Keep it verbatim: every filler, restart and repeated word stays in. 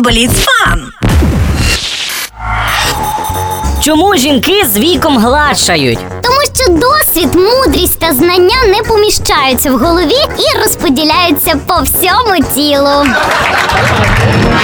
Бліц-фан! Чому жінки з віком гладшають? Тому що досвід, мудрість та знання не поміщаються в голові і розподіляються по всьому тілу.